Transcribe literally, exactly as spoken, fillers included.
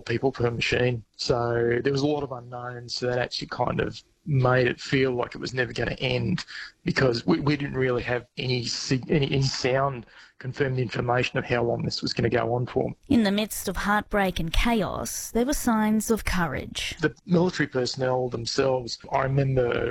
people per machine. So there was a lot of unknowns, so that actually kind of made it feel like it was never going to end, because we, we didn't really have any, any any sound confirmed information of how long this was going to go on for. In the midst of heartbreak and chaos, there were signs of courage. The military personnel themselves, I remember